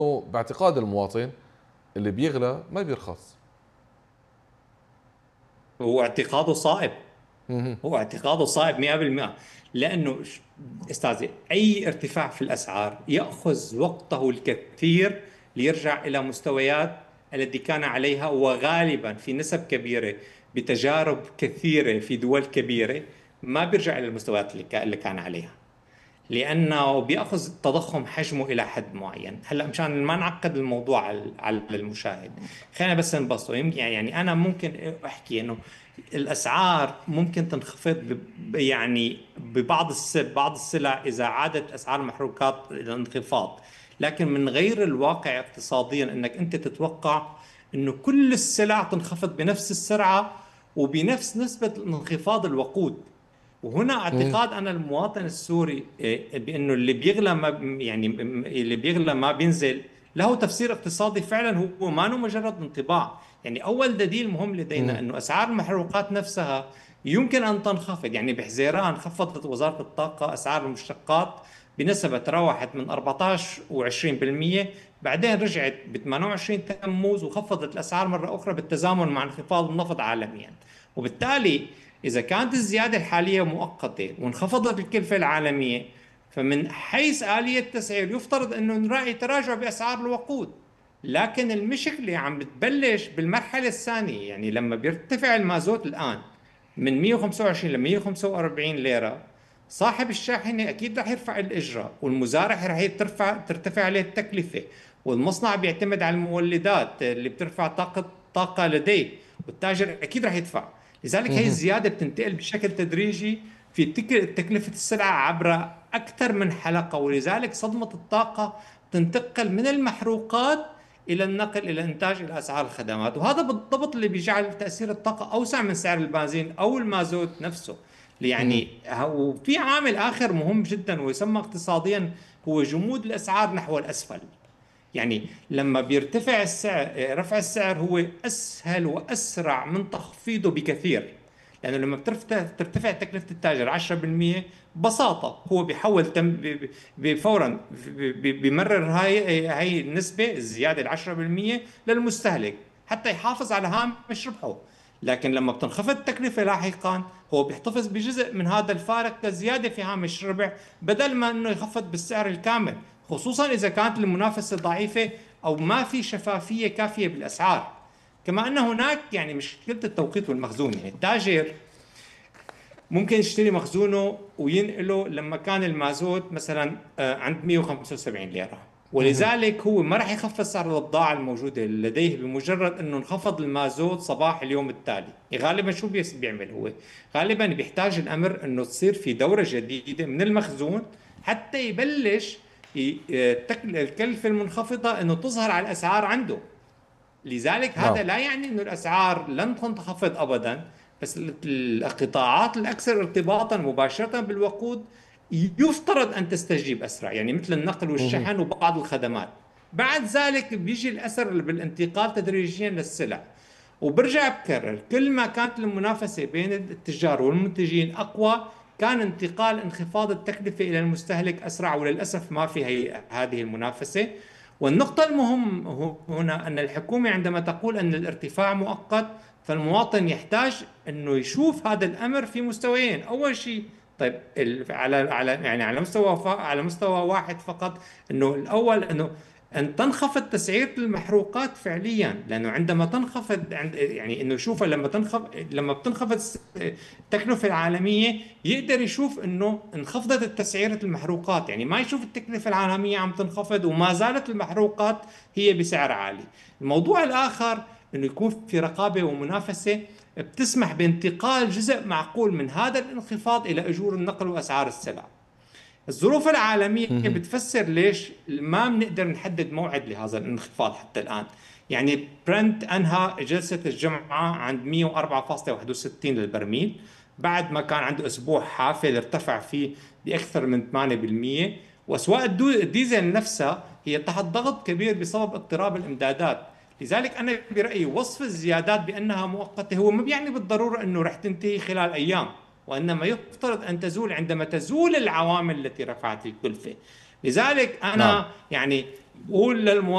باعتقاد المواطن اللي بيغلى ما بيرخص. هو اعتقاده صائب. مهم. هو اعتقاده صائب 100%. لأنه أستاذي، أي ارتفاع في الأسعار يأخذ وقته الكثير ليرجع إلى مستويات التي كان عليها، وغالبا في نسب كبيرة بتجارب كثيرة في دول كبيرة ما بيرجع إلى المستويات اللي كان عليها، لانه بياخذ التضخم حجمه الى حد معين. هلا مشان ما نعقد الموضوع على المشاهد، خلينا بس نبسطه. يعني انا ممكن احكي انه الاسعار ممكن تنخفض يعني ببعض بعض السلع اذا عادت اسعار المحروقات الى انخفاض، لكن من غير الواقع اقتصاديا انك انت تتوقع انه كل السلع تنخفض بنفس السرعه وبنفس نسبه انخفاض الوقود. وهنا مهم. اعتقاد انا المواطن السوري بانه اللي بيغلى ما يعني اللي بيغلى ما بينزل له تفسير اقتصادي فعلا، هو ما انه مجرد انطباع. يعني اول دليل مهم لدينا مهم. انه اسعار المحروقات نفسها يمكن ان تنخفض. يعني بحزيران خفضت وزارة الطاقة اسعار المشتقات بنسبة تراوحت من 14 و20%، بعدين رجعت ب 28 تموز وخفضت الاسعار مرة اخرى بالتزامن مع انخفاض النفط عالميا. وبالتالي إذا كانت الزيادة الحالية مؤقتة وانخفضت الكلفة العالمية، فمن حيث آلية التسعير يفترض أنه نراعي تراجع بأسعار الوقود. لكن المشكلة عم بتبلش بالمرحلة الثانية. يعني لما بيرتفع المازوت الآن من 125 ل 145 ليرة، صاحب الشاحنة أكيد رح يرفع الإجرة، والمزارع رح ترتفع عليه التكلفة، والمصنع بيعتمد على المولدات اللي بترفع طاقة لديه، والتاجر أكيد رح يدفع. لذلك هي مهم. الزيادة بتنتقل بشكل تدريجي في تكلفة السلعة عبر أكثر من حلقة. ولذلك صدمة الطاقة تنتقل من المحروقات إلى النقل إلى إنتاج إلى أسعار الخدمات. وهذا بالضبط اللي بيجعل تأثير الطاقة أوسع من سعر البنزين أو المازوت نفسه. مهم. يعني وفي عامل آخر مهم جدا ويسمى اقتصاديا، هو جمود الأسعار نحو الأسفل. يعني لما بيرتفع السعر، رفع السعر هو أسهل وأسرع من تخفيضه بكثير. لأنه لما ترتفع تكلفة التاجر 10%، ببساطة هو بيحول فورا بيمرر هاي النسبة الزيادة ال 10% للمستهلك حتى يحافظ على هامش ربحه. لكن لما بتنخفض التكلفة لاحقا، هو بيحتفظ بجزء من هذا الفارق كزيادة في هامش الربح بدل ما انه يخفض بالسعر الكامل، خصوصا اذا كانت المنافسة ضعيفة او ما في شفافية كافية بالاسعار. كما ان هناك يعني مشكلة التوقيت والمخزون. يعني التاجر ممكن يشتري مخزونه وينقله لما كان المازوت مثلا عند 175 ليرة، مهم. ولذلك هو ما راح يخفض سعر البضاعة الموجودة لديه بمجرد انه انخفض المازوت صباح اليوم التالي. غالبا شو بيعمل هو؟ غالبا بيحتاج الامر انه تصير في دورة جديدة من المخزون حتى يبلش الكلفة المنخفضة انه تظهر على الاسعار عنده. لذلك نعم. هذا لا يعني أن الأسعار لن تنخفض أبدا، بس القطاعات الأكثر ارتباطا مباشرة بالوقود يفترض أن تستجيب أسرع، يعني مثل النقل مهم. والشحن وبعض الخدمات. بعد ذلك بيجي الأثر بالانتقال تدريجيا للسلع. وبرجع بكرر، كل ما كانت المنافسة بين التجار والمنتجين أقوى، كان انتقال انخفاض التكلفة إلى المستهلك أسرع. وللأسف ما في هذه المنافسة. والنقطة المهم هنا أن الحكومة عندما تقول أن الارتفاع مؤقت، فالمواطن يحتاج أنه يشوف هذا الأمر في مستويين. أول شيء، طيب على يعني على مستوى واحد فقط، أنه الأول أنه أن تنخفض تسعيرة المحروقات فعليا. لأنه عندما تنخفض يعني أنه يشوفها لما بتنخفض التكلفة العالمية، يقدر يشوف أنه انخفضت تسعيرة المحروقات. يعني ما يشوف التكلفة العالمية عم تنخفض وما زالت المحروقات هي بسعر عالي. الموضوع الآخر أنه يكون في رقابة ومنافسة بتسمح بانتقال جزء معقول من هذا الانخفاض إلى أجور النقل وأسعار السلع. الظروف العالمية مهم. بتفسر ليش ما بنقدر نحدد موعد لهذا الانخفاض حتى الآن. يعني برنت أنهى جلسة الجمعة عند 104.61 للبرميل، بعد ما كان عنده أسبوع حافل ارتفع فيه بأكثر من 8%. وأسواق الديزل نفسها هي تحت ضغط كبير بسبب اضطراب الإمدادات. لذلك أنا برأيي وصف الزيادات بأنها مؤقتة هو ما بيعني بالضرورة أنه رح تنتهي خلال أيام، وإنما يفترض أن تزول عندما تزول العوامل التي رفعت الكلفة. لذلك نعم. أنا يعني بقول للمواطن